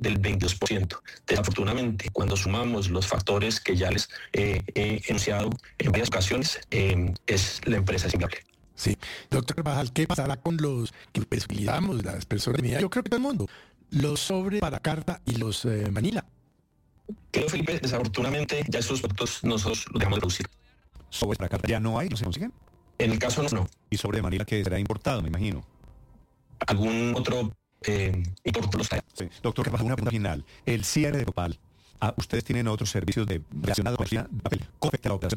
del 22%. Desafortunadamente, cuando sumamos los factores que ya les he enunciado en varias ocasiones, la empresa es inviable. Sí. Doctor Carvajal, ¿qué pasará con los que utilizamos, las personas de mi edad? Yo creo que todo el mundo. Los sobre para carta y los Manila. Creo, Felipe, desafortunadamente ya esos productos nosotros los dejamos de producir. ¿Sobre para carta ya no hay? ¿No se consiguen? En el caso no. Y sobre de Manila que será importado, me imagino. Algún otro importe los trae. Sí. Doctor Carvajal, una pregunta final. El cierre de Copal. ¿Ustedes tienen otros servicios relacionados con la papel? ¿Cómo afecta la operación